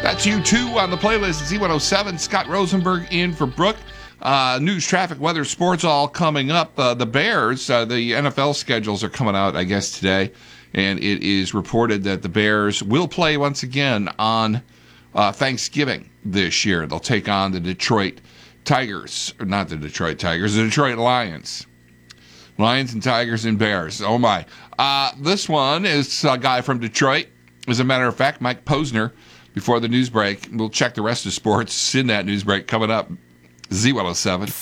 That's U2 on the playlist at Z107. Scott Rosenberg in for Brooke. News, traffic, weather, sports all coming up. The Bears, the NFL schedules are coming out, I guess, today. And it is reported that the Bears will play once again on Thanksgiving this year. They'll take on the Detroit Tigers. Or not the Detroit Tigers, the Detroit Lions. Lions and Tigers and Bears. Oh, my. This one is a guy from Detroit. As a matter of fact, Mike Posner, before the news break. We'll check the rest of sports in that news break coming up. Z107.